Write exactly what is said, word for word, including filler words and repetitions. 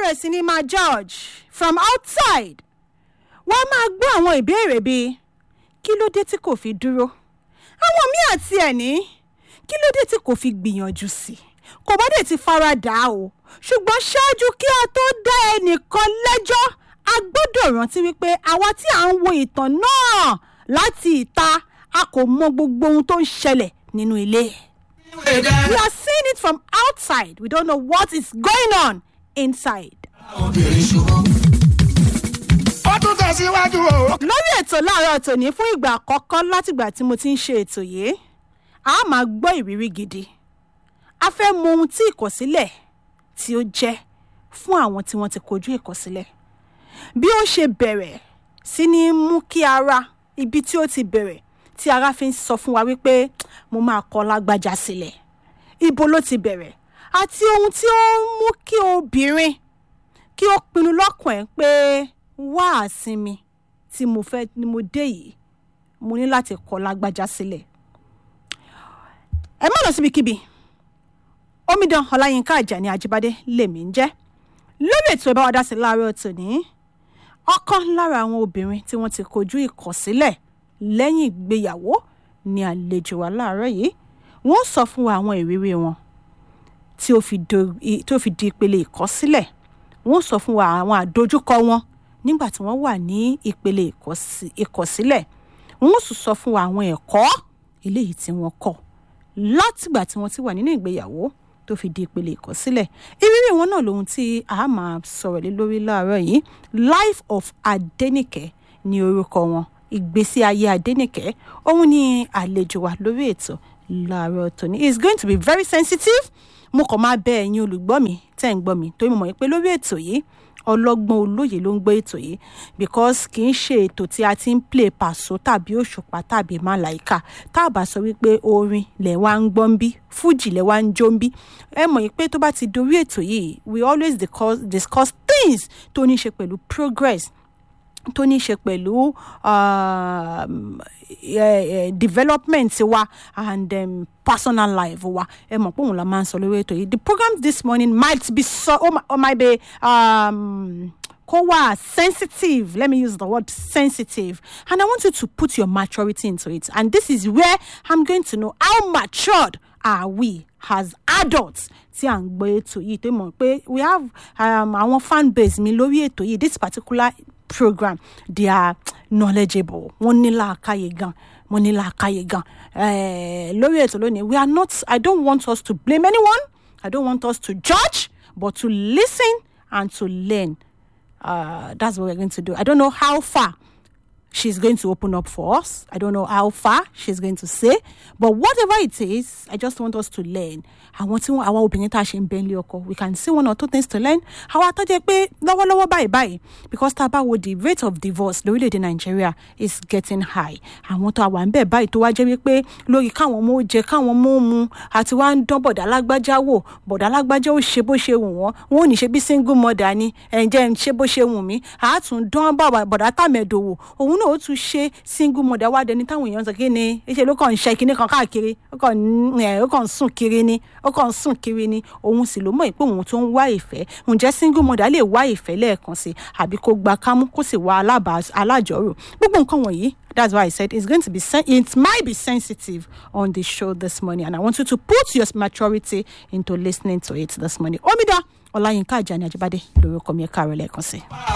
bẹ̀rẹ̀ sí ní máa judge from outside. Wọ́n máa gbọ́ àwọn ìbéèrè bíi kí ló dé tí kò fi dúró? Àwọn míì àti ẹ̀ní kí ló dé tí kò fi gbìyànjú sí? Kò bá dé ti fara dà o. Ṣùgbọ́n ṣáájú kí a tó dá ẹnìkan lẹ́jọ́, a gbọ́dọ̀ rántí wípé àwa tí à ń wo ìtàn náà láti ìta, a kò mọ gbogbo ohun tó ń ṣẹlẹ̀ nínú ilé. We are seeing it from outside. We don't know what is going on inside. Lórí ètò láàárọ̀ tòní fún ìgbà àkọ́kọ́ látìgbà tí mo ti ń ṣe ètò yìí, a máa gbọ́ ìrírí gidi. A fẹ́ mọ ohun tí ìkọ̀sílẹ̀ tí ó jẹ́ fún àwọn tí wọ́n ti kojú ìkọ̀sílẹ̀. Bí ó ṣe bẹ̀rẹ̀ sí ní mú kí ara ibi tí ó ti bẹ̀rẹ̀ tí ara fi ń sọ fún wa wípé mo máa kọ lágbájá sílẹ̀. Ibo ló ti bẹ̀rẹ̀ àti ohun tí ó ń mú kí obìnrin kí ó pinnu lọ́kàn ẹ̀ pé wá àsinmi tí mo fẹ́ ni mo dé yìí, mo ní láti kọ lágbájá sílẹ̀. Ẹ má lọ síbikíbi. Omidan Ọláyínká Àjàní Ajíbádé lèmi ń jẹ́. Lórí ètò Ẹ Bá Wa Dá Sí láàárọ̀ tòní, ọ̀kan lára àwọn obìnrin tí wọ́n ti kojú ìkọ̀sílẹ̀ lẹ́yìn ìgbéyàwó ni àlejò wa láàárọ̀ yìí. Wọ́n sọ fún wa àwọn ìrírí wọn tí ó fi do tí ó fi di ìpele ìkọ̀sílẹ̀. Wọ́n sọ fún wa àwọn àdójúkọ wọn nígbà tí wọ́n wà ní ìpele ìkọ̀sílẹ̀. Wọ́n sì sọ fún wa àwọn ẹ̀kọ́ eléyìí tí wọ́n kọ́ látìgbà tí wọ́n ti wà nínú ìgbéyàwó tó fi di ìpele ìkọ̀sílẹ̀. Ìrírí wọn náà lóhun tí a máa sọ̀rọ̀ lé lórí láàárọ̀ yìí. Life of Adenike ni orúkọ wọn. Ìgbésí ayé Adenike. Òun ni àlejò wa lórí ètò láàárọ̀ tòní. It's going to be very sensitive. Mo kàn máa bẹ̀ ẹ̀yin olùgbọ́ mi tẹ́ ń gbọ́ mi torí mo mọ̀ pé lórí ètò yìí ọlọ́gbọ́n olóye ló ń gbé ètò yìí because kì í ṣe ètò tí a ti ń play Paso tàbí Òṣùpá tàbí Màláíkà tá a bá sọ wípé orin lẹ̀ wá ń gbọ́ ń bí fújì lẹ̀ wá ń jó ń bí. Ẹ mọ̀ pé tó bá ti dorí ètò yìí we always discuss, discuss things tó ní ṣe pẹ̀lú progress, tó ní ṣe pẹ̀lú uh, uh, development wa and um, personal life wa. Ẹ mọ̀ pé òun la máa ń sọ lórí ètò yìí. The program this morning might be so or, or might be um kó wà sensitive. Let me use the word sensitive. And I want you to put your maturity into it. And this is where I'm going to know how matured are we as adults tí à ń gbọ́ ètò yìí. Tó mọ̀ pé we have um, our fan base mi lórí ètò yìí. This particular program, they are knowledgeable. Wọ́n ní làákàyè gan. Wọ́n ní làákàyè gan. Eh, lórí ètò lónìí, we are not, I don't want us to blame anyone. I don't want us to judge, but to listen and to learn. Uh, that's what we're going to do. I don't know how far she's going to open up for us. I don't know how far she's going to say, but whatever it is, I just want us to learn. I want to our obìnrin tá ṣe ń bẹ nílé ọkọ. We can see one or two things to learn. Àwa tó jẹ́ pé lọ́wọ́lọ́wọ́ báyìí báyìí because tá bá wo the rate of divorce lórílẹ̀-èdè Nigeria is getting high. Àwọn tó wà ń bẹ báyìí tó wá jẹ́ wípé lórí káwọn ọmọ ó jẹ káwọn ọmọ ó mu àti wá ń dán bọ̀dá lágbájá wò. Bọ̀dá lágbájá ó ṣe bó ṣe wù wọ́n. Wọ́n ò ní ṣe bí single mother ni. Ẹ̀ǹjẹ́ ń ṣe bó ṣe wù mí. Àá tún dán bọ̀dá tàmẹ̀dò wò. Òun náà ó tún ṣe single mother wá dẹni táwọn èèyàn sọ kí ni ṣe ló kàn ń ṣe kíní kan káàkiri ó kàn ń ó kàn ń sùn kiri ni ó kàn ń sùn kiri ni òun sì ló mọ̀ pé òun tó ń wá ìfẹ́. Ǹjẹ́ single mother lè wá ìfẹ́ lẹ́ẹ̀kan sí àbí kó gba kámú kó sì wá alájọrò gbogbo nǹkan wọ̀nyí. That's why I said it's going to be sen- it might be sensitive on the show this morning, and I want you to put your maturity into listening to it this morning. Omidan Ọláyínká Àjàní Ajíbádé lórúkọ mi, ẹ káàárọ̀ lẹ́ẹ̀kan sí.